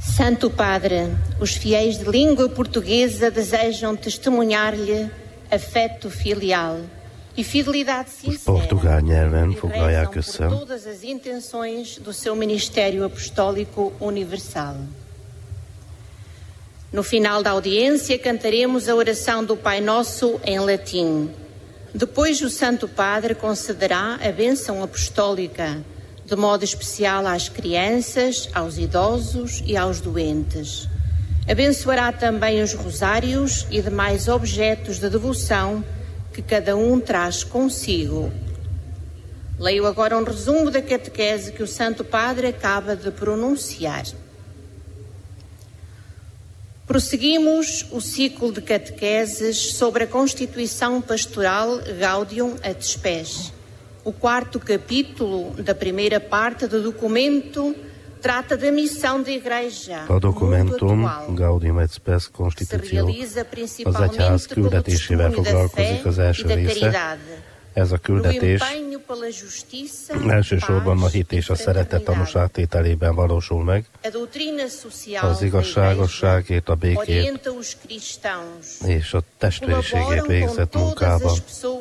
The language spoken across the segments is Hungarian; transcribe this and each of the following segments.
Santo Padre, os fiéis de língua portuguesa desejam testemunhar-lhe afeto filial e fidelidade sincera. Portugál nyelven foglalják össze por todas as intenções do seu ministério apostólico universal. No final da audiência, cantaremos a oração do Pai Nosso em latim. Depois, o Santo Padre concederá a bênção apostólica, de modo especial às crianças, aos idosos e aos doentes. Abençoará também os rosários e demais objetos de devoção que cada um traz consigo. Leio agora um resumo da catequese que o Santo Padre acaba de pronunciar. Prosseguimos o ciclo de catequeses sobre a Constituição Pastoral Gaudium et Spes. O quarto capítulo da primeira parte do documento trata da missão da Igreja. A dokumentum Gaudium et Spes konstitúció az egyház küldetésével foglalkozik, az első része. Ez a küldetés elsősorban a hit és a szeretet tanús áttételében valósul meg. Az igazságosságét, a békét és a testvériségét végzett munkában.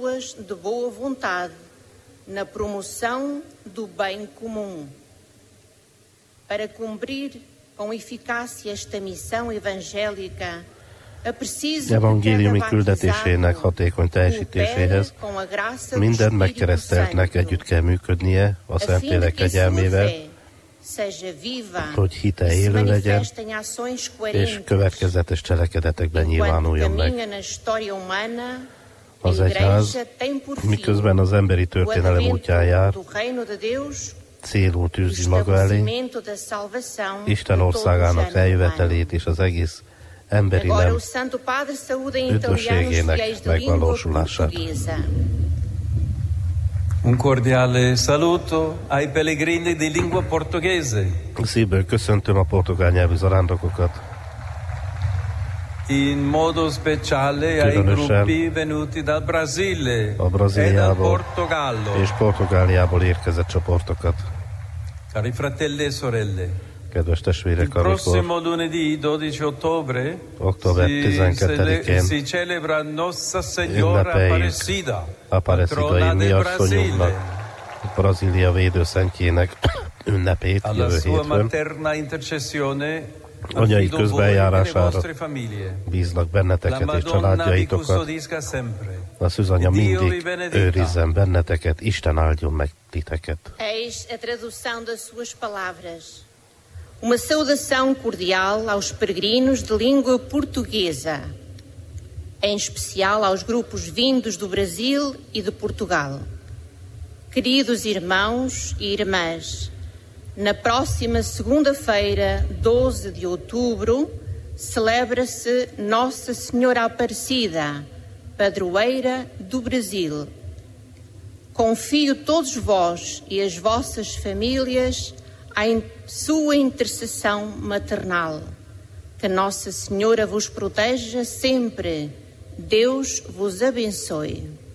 Na promoção do bem comum. Para cumprir com eficácia esta missão evangélica, é preciso evangéliumi küldetésének hatékony teljesítéséhez minden megkereszteltnek együtt kell működnie a Szentlélek kegyelmével, hogy hite élő legyen, és következetes cselekedetekben nyilvánuljon meg. Az egyház, miközben az emberi történelem útján jár, célul tűzi maga elé Isten országának eljövetelét és az egész emberi nem üdvösségének megvalósulását. Un cordiale saluto ai pellegrini di lingua portoghese. Szívből köszöntöm a portugál nyelvű zarándokokat. In modo speciale ai gruppi venuti dal Brasile e dal Portogallo. És Portugáliából érkezett csoportokat. Cari fratelli e sorelle, kedves testvérek, il prossimo lunedì 12 ottobre október 12-én si celebra Nossa Senhora Aparecida, Aparecida mi asszonyunknak, Brazília védőszentjének ünnepét jövő hétfőn. Anyai közbenjárására bíznak benneteket és családjaitokat. A Szűzanya mindig őrizzen benneteket, Isten áldjon meg titeket. Eis a tradução das suas palavras. Uma saudação cordial aos peregrinos de língua portuguesa, em especial aos grupos vindos do Brasil e de Portugal. Queridos irmãos e irmãs, na próxima segunda-feira, 12 de outubro, celebra-se Nossa Senhora Aparecida, padroeira do Brasil. Confio todos vós e as vossas famílias à sua intercessão maternal. Que Nossa Senhora vos proteja sempre. Deus vos abençoe.